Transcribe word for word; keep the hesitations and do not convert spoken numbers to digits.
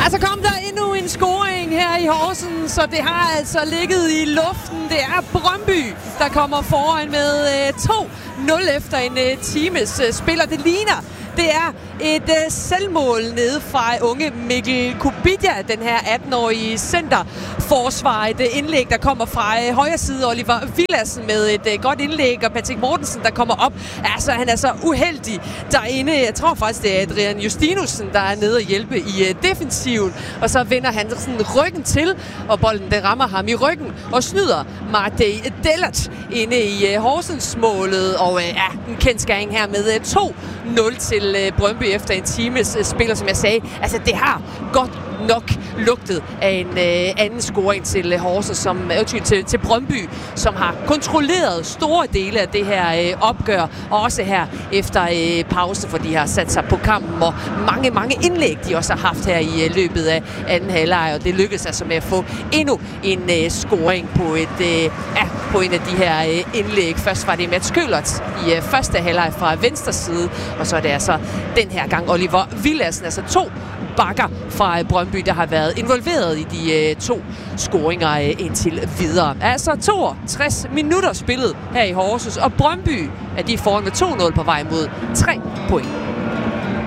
Altså kom der endnu en scoring her i Horsens, så det har altså ligget i luften. Det er Brøndby, der kommer foran med øh, to nul efter en øh, times øh, spiller. Det ligner, det er et øh, selvmål nede fra unge Mikkel Kubitja, den her atten-årige centerforsvar. Et øh, indlæg, der kommer fra øh, højre side. Oliver Villadsen med et øh, godt indlæg, og Patrick Mortensen, der kommer op. Altså, han er så uheldig derinde. Jeg tror faktisk, det er Adrian Justinussen, der er nede og hjælpe i øh, defensiven. Og så vender han sådan ryggen til, og bolden den rammer ham i ryggen og snyder Martey Dellert inde i øh, Horsens-målet. Og øh, ja, en kendskæring her med øh, to nul til øh, Brøndby efter en times øh, spiller, som jeg sagde. Altså, det har godt nok lugtet af en øh, anden scoring til øh, Horsens, som øh, til, til Brøndby, som har kontrolleret store dele af det her øh, opgør, og også her efter øh, pause, for de har sat sig på kampen, og mange, mange indlæg, de også har haft her i øh, løbet af anden halvleg, og det lykkedes altså med at få endnu en øh, scoring på et øh, ja, på en af de her øh, indlæg. Først var det Mats Køllert i øh, første halvleg fra venstre side, og så er det altså den her gang Oliver Villadsen, altså to bakker fra øh, Brøndby, der har været involveret i de øh, to scoringer øh, indtil videre. Altså toogtres minutter spillet her i Horsens, og Brøndby er de foran med to nul på vej mod tre point.